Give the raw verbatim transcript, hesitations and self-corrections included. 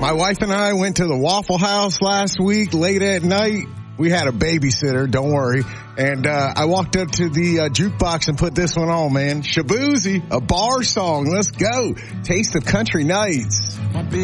My wife and I went to the Waffle House last week late at night. We had a babysitter, don't worry. And uh I walked up to the uh, jukebox and put this one on, man. Shaboozey, a bar song. Let's go. Taste of Country Nights.